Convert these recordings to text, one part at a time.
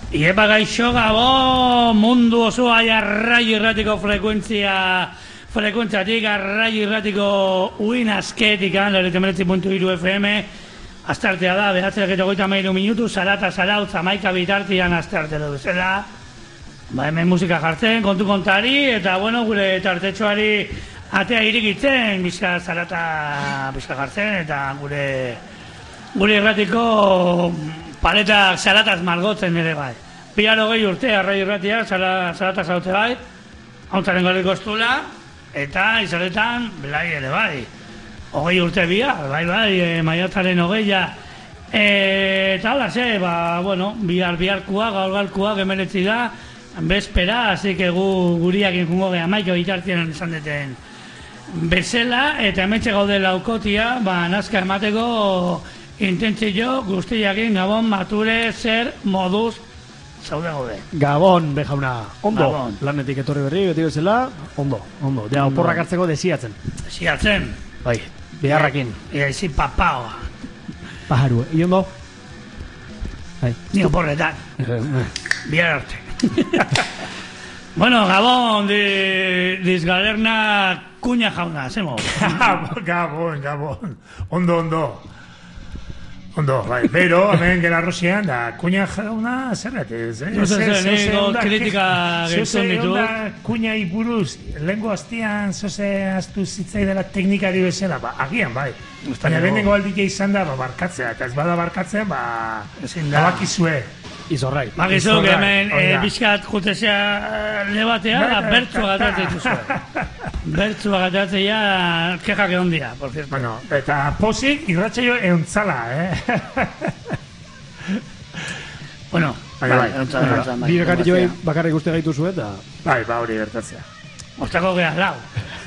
Iepa gaixo Gabon, mundu osoa Arraio Irratiko frekuentziatik, Arraio Irratiko uin asketik, 99.3 FM, astartea da, 9:23 minutu, zarata zarautz, 11 bitartian astartea da bezala. Hemen musika jartzen, kontu kontari, eta bueno, gure tartetxoari atea irikitzen, bizka zarata bizka jartzen, eta gure irratiko paletak zarataz margotzen ere bai. 20 urte, Arraio Irratia, zarataz haute bai, hautzaren galiko estula, eta izaretan, belai ere bai. 20 urte bai, maiatzaren 20. Eta hola ze, bueno, biharkua, gaur emeretzi da, bezpera, así que guriak inkungo geha maiko bitartien izan deten bezala, eta hementxe gaude laukotia, nazka emateko intentzio guztiakin Gabon, mature, zer, moduz, zaude gaude. Gabon, bejauna, ondo, Gabon. Lanetik etorri berri, beti bezala, ondo, ja, oporrak hartzeko desiatzen. Desiatzen? Bai, beharrakin. Ezi papaoa. Pajaru, iondo? Ni oporretan. Bihar arte. Bueno, Gabon, dizgalerna kuña jauna, zemo. Gabon. Ondo, bai, pero, hemen gela Rosian, da, kuña jauna zerratez, Nego kritika gehizun ditu. Kuña iburuz, lehenko hastian, zoze astu zitzai dela teknikari bezala, agian, bai. Baina lehenengo aldik izan da, barkatzea, eta ez bada barkatzen, bakizue. Izorrai. Bagizuk hemen bizkat jutezea lebatea, da bertzua gatatzen dituzue. Bertzua gatatzea kexak egon dira, por cierto. Bueno, eta posik irratxaio euntzala, Bueno, Birekari joei bakarrik uste gaitu zuen, eta... Bai, hori gertatzea. Ostako geha, lau.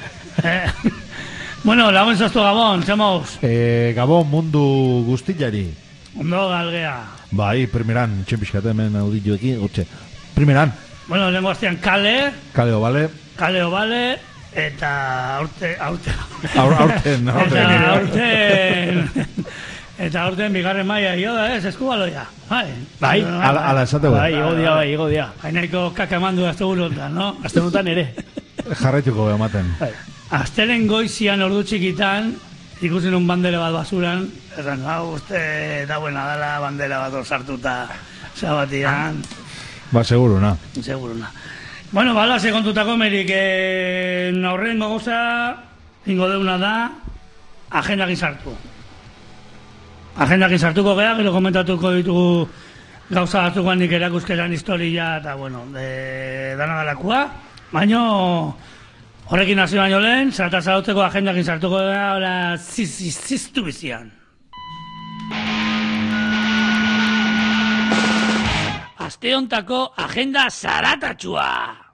Bueno, lagun zaztu Gabon, zemoz. Gabon mundu guztiari. Ondo galgea. Bai, primeran, txempizkate hemen audioekin, gotxe. Primeran. Bueno, lehenko hastean Kaleo Bale, eta aurten. Eta aurten bigarren maia jo da, eskubaloia. Bai, ala esategu. Bai, igo dia. Haineko kaka emandu azte burutan, no? Azte burutan ere. Jarraituko ematen. Aztelen goizian ordu txikitan, ikusten un bandera bat basuran, esan, uste dauena dala bandera bat sartuta zabatian. Seguruna. Bueno, bala, sekontutako merik, horren gogoza, ingo deuna da, agendakin sartu. Agendakin sartuko geha, gero komentatuko ditugu gauza batzukoan nik erakuskeran historia, eta bueno, dana dalakua, baino horrekin hasi baino lehen, zarata zarauteko agendakin sartuko geha, ziztu bizian. Aste hontako agenda zaratatxua.